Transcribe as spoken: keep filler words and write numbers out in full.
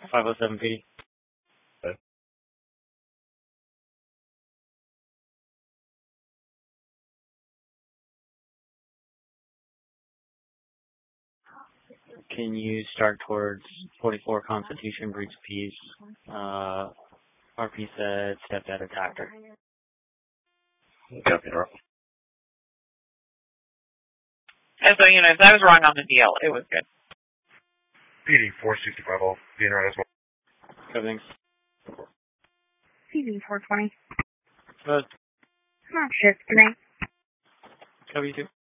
five oh seven P D. Okay. Can you start towards forty-four Constitution, breach of peace? Uh, R P said stepdad attacked her. Copy, Earl. And so, units, I was wrong on the deal. It was good. P D four sixty-five, all being right as well. Copy, thanks. C V four twenty. Uh, Not shift today. Copy, you too.